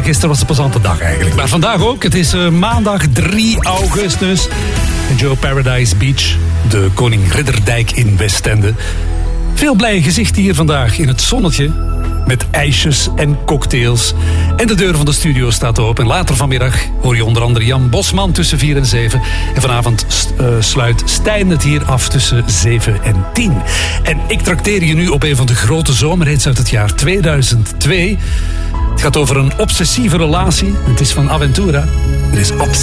gisteren was een plezante dag eigenlijk. Maar vandaag ook. Het is maandag 3 augustus. In Joe Paradise Beach, de Koning Ridderdijk in Westende. Veel blije gezichten hier vandaag in het zonnetje. Met ijsjes en cocktails. En de deur van de studio staat open. En later vanmiddag hoor je onder andere Jan Bosman tussen 4 en 7. En vanavond sluit Stijn het hier af tussen 7 en 10. En ik trakteer je nu op een van de grote zomerhits uit het jaar 2002. Het gaat over een obsessieve relatie. Het is van Aventura. Het is Obsession.